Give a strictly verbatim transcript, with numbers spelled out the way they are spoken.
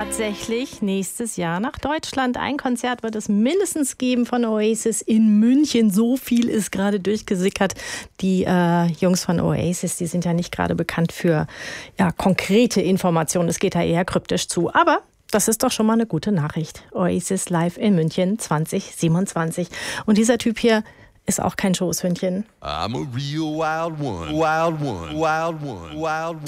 tatsächlich nächstes Jahr nach Deutschland. Ein Konzert wird es mindestens geben von Oasis in München. So viel ist gerade durchgesickert. Die äh, Jungs von Oasis, die sind ja nicht gerade bekannt für ja, konkrete Informationen. Es geht da eher kryptisch zu. Aber das ist doch schon mal eine gute Nachricht. Oasis live in München zwanzig siebenundzwanzig. Und dieser Typ hier ist auch kein Schoßhündchen. I'm a real wild one, wild one, wild one, wild one.